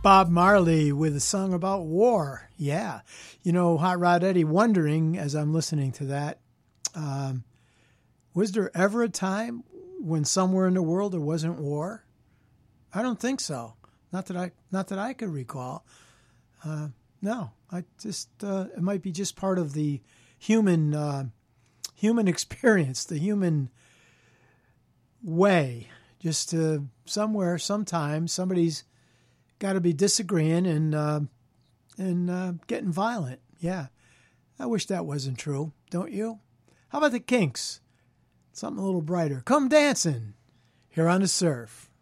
Bob Marley with a song about war. Yeah. You know, Hot Rod Eddie, wondering as I'm listening to that, was there ever a time when somewhere in the world there wasn't war? I don't think so. Not that I could recall. No, I just it might be just part of the human experience, the human way. Just somewhere, sometime, somebody's got to be disagreeing and getting violent. Yeah, I wish that wasn't true, don't you? How about the Kinks? Something a little brighter. Come dancing here on the surf.